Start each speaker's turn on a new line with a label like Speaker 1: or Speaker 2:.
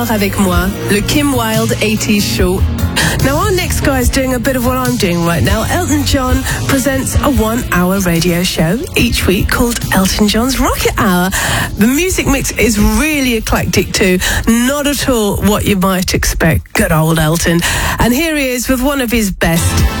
Speaker 1: Avec moi, le Kim Wilde 80s show. Now, our next guy is doing a bit of what I'm doing right now. Elton John presents a 1-hour radio show each week called Elton John's Rocket Hour. The music mix is really eclectic too. Not at all what you might expect. Good old Elton. And here he is with one of his best.